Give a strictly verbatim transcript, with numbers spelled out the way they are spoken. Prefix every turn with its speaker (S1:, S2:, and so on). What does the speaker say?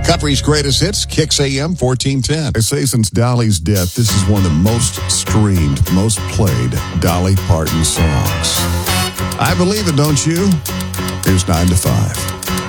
S1: Country's greatest hits, Kicks A M fourteen ten.
S2: They say since Dolly's death, this is one of the most streamed, most played Dolly Parton songs. I believe it, don't you? Here's nine to five.